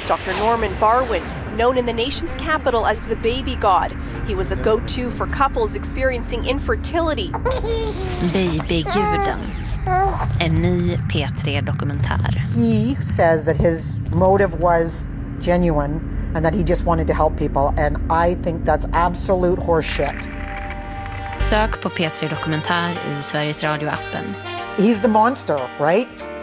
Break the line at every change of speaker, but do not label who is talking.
Dr. Norman Barwin, known in the nation's capital as the baby god. He was a go-to for couples experiencing infertility.
Babyguden. En ny P3-dokumentär.
He says that his motive was genuine and that he just wanted to help people, and I think that's absolute horseshit.
Sök på P3 Dokumentär i Sveriges Radio-appen.
He's the monster, right?